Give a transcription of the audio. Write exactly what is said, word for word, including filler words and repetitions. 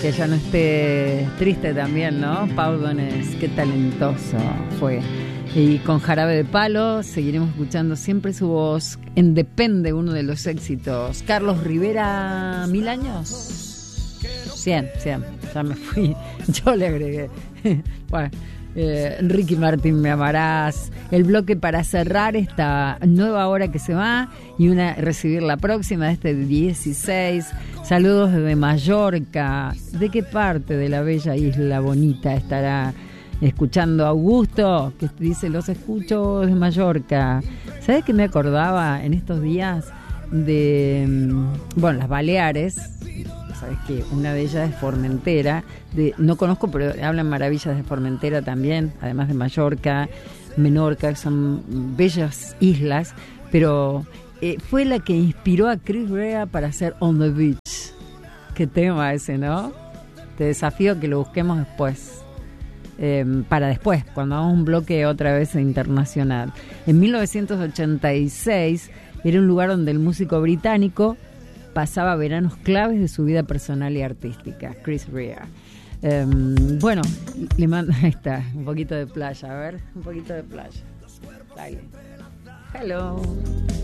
que ya no esté triste también, ¿no? Pau Donés, qué talentoso fue. Y con Jarabe de Palo seguiremos escuchando siempre su voz en Depende, uno de los éxitos. Carlos Rivera, ¿mil años? Cien, cien, ya me fui, yo le agregué. Bueno, eh, Ricky Martin, Me Amarás. El bloque para cerrar esta nueva hora que se va y una recibir la próxima de este dieciséis. Saludos desde Mallorca. ¿De qué parte de la bella isla bonita estará escuchando Augusto? Que dice, los escucho de Mallorca. ¿Sabes qué me acordaba en estos días de, bueno, las Baleares? Sabes que una de ellas es Formentera. De, no conozco, pero hablan maravillas de Formentera también, además de Mallorca, Menorca, que son bellas islas. Pero eh, fue la que inspiró a Chris Rea para hacer On the Beach. Qué tema ese, ¿no? Te desafío a que lo busquemos después. Eh, para después, cuando hagamos un bloque otra vez internacional. En mil novecientos ochenta y seis era un lugar donde el músico británico pasaba veranos claves de su vida personal y artística. Chris Rea. Eh, bueno, le mando, ahí está, un poquito de playa, a ver, un poquito de playa. Dale. Hello.